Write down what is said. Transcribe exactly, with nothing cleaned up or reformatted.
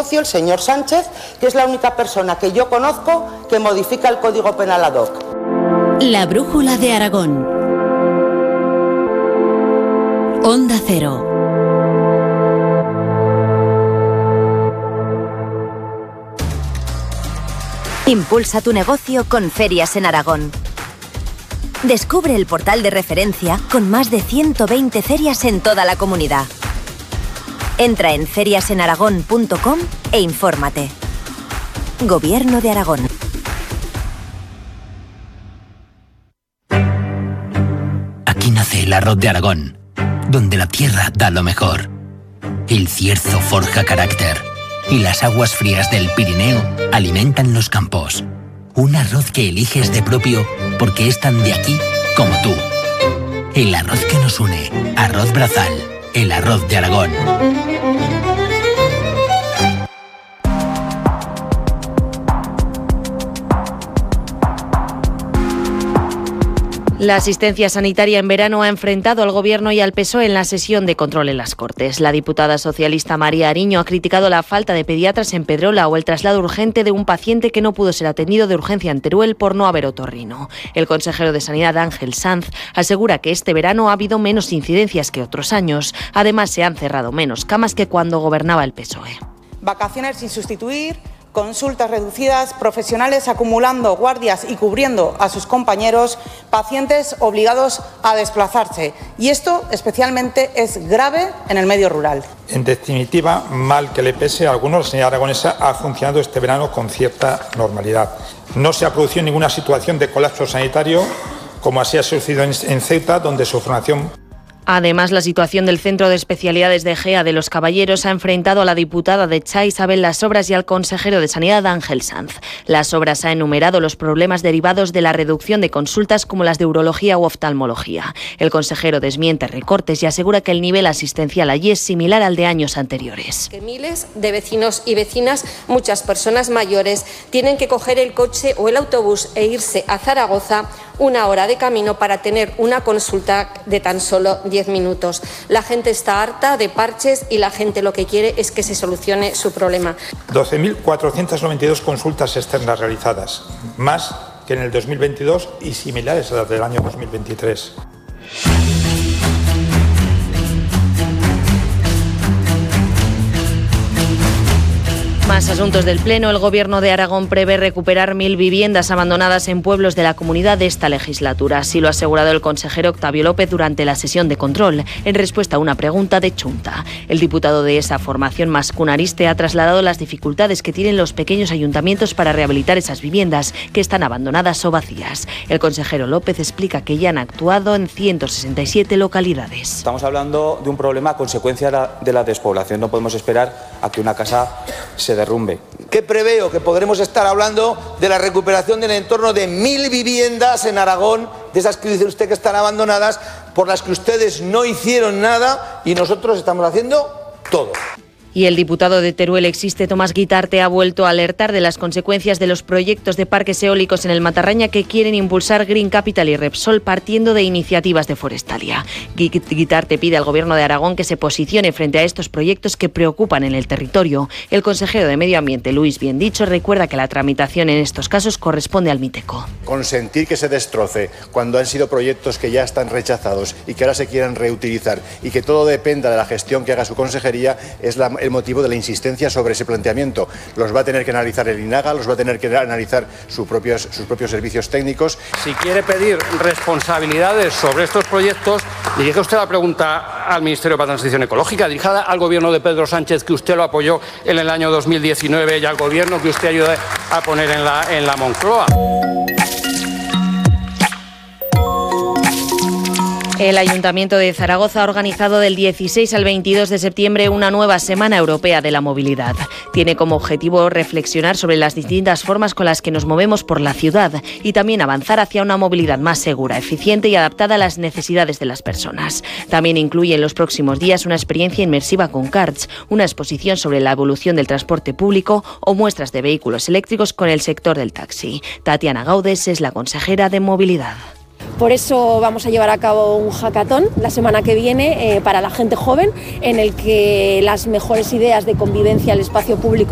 socio, el señor Sánchez, que es la única persona que yo conozco que modifica el Código Penal ad hoc. La brújula de Aragón. Onda Cero. Impulsa tu negocio con Ferias en Aragón. Descubre el portal de referencia con más de ciento veinte ferias en toda la comunidad. Entra en ferias en aragón punto com e infórmate. Gobierno de Aragón. Aquí nace el arroz de Aragón, donde la tierra da lo mejor. El cierzo forja carácter y las aguas frías del Pirineo alimentan los campos. Un arroz que eliges de propio porque es tan de aquí como tú. El arroz que nos une. Arroz Brazal. El arroz de Aragón. La asistencia sanitaria en verano ha enfrentado al Gobierno y al P S O E en la sesión de control en las Cortes. La diputada socialista María Ariño ha criticado la falta de pediatras en Pedrola o el traslado urgente de un paciente que no pudo ser atendido de urgencia en Teruel por no haber otorrino. El consejero de Sanidad, Ángel Sanz, asegura que este verano ha habido menos incidencias que otros años. Además, se han cerrado menos camas que cuando gobernaba el P S O E. Vacaciones sin sustituir, consultas reducidas, profesionales acumulando guardias y cubriendo a sus compañeros, pacientes obligados a desplazarse. Y esto especialmente es grave en el medio rural. En definitiva, mal que le pese a algunos, la señora Aragonesa ha funcionado este verano con cierta normalidad. No se ha producido ninguna situación de colapso sanitario, como así ha sucedido en Ceuta, donde su formación. Además, la situación del Centro de Especialidades de Gea de los Caballeros ha enfrentado a la diputada de Cha, Isabel Lasobras, y al consejero de Sanidad, Ángel Sanz. Lasobras ha enumerado los problemas derivados de la reducción de consultas como las de urología u oftalmología. El consejero desmiente recortes y asegura que el nivel asistencial allí es similar al de años anteriores. Que miles de vecinos y vecinas, muchas personas mayores, tienen que coger el coche o el autobús e irse a Zaragoza una hora de camino para tener una consulta de tan solo diez minutos. La gente está harta de parches y la gente lo que quiere es que se solucione su problema. doce mil cuatrocientas noventa y dos consultas externas realizadas, más que en el dos mil veintidós y similares a las del año dos mil veintitrés. Más asuntos del Pleno. El Gobierno de Aragón prevé recuperar mil viviendas abandonadas en pueblos de la comunidad de esta legislatura. Así lo ha asegurado el consejero Octavio López durante la sesión de control, en respuesta a una pregunta de Chunta. El diputado de esa formación mascunariste ha trasladado las dificultades que tienen los pequeños ayuntamientos para rehabilitar esas viviendas que están abandonadas o vacías. El consejero López explica que ya han actuado en ciento sesenta y siete localidades. Estamos hablando de un problema a consecuencia de la, de la despoblación. No podemos esperar a que una casa se derrumbe. Que preveo que podremos estar hablando de la recuperación del entorno de mil viviendas en Aragón, de esas que dice usted que están abandonadas, por las que ustedes no hicieron nada y nosotros estamos haciendo todo. Y el diputado de Teruel Existe, Tomás Guitarte, ha vuelto a alertar de las consecuencias de los proyectos de parques eólicos en el Matarraña que quieren impulsar Green Capital y Repsol partiendo de iniciativas de Forestalia. Guitarte pide al Gobierno de Aragón que se posicione frente a estos proyectos que preocupan en el territorio. El consejero de Medio Ambiente, Luis Biendicho, recuerda que la tramitación en estos casos corresponde al MITECO. Consentir que se destroce cuando han sido proyectos que ya están rechazados y que ahora se quieran reutilizar y que todo dependa de la gestión que haga su consejería es la el motivo de la insistencia sobre ese planteamiento. Los va a tener que analizar el INAGA, los va a tener que analizar sus propios, sus propios servicios técnicos. Si quiere pedir responsabilidades sobre estos proyectos, dirige usted la pregunta al Ministerio para la Transición Ecológica, dirigida al Gobierno de Pedro Sánchez, que usted lo apoyó en el año dos mil diecinueve, y al Gobierno que usted ayudó a poner en la, en la Moncloa. El Ayuntamiento de Zaragoza ha organizado del dieciséis al veintidós de septiembre una nueva Semana Europea de la Movilidad. Tiene como objetivo reflexionar sobre las distintas formas con las que nos movemos por la ciudad y también avanzar hacia una movilidad más segura, eficiente y adaptada a las necesidades de las personas. También incluye en los próximos días una experiencia inmersiva con karts, una exposición sobre la evolución del transporte público o muestras de vehículos eléctricos con el sector del taxi. Tatiana Gaudes es la consejera de Movilidad. Por eso vamos a llevar a cabo un hackathon la semana que viene eh, para la gente joven, en el que las mejores ideas de convivencia al espacio público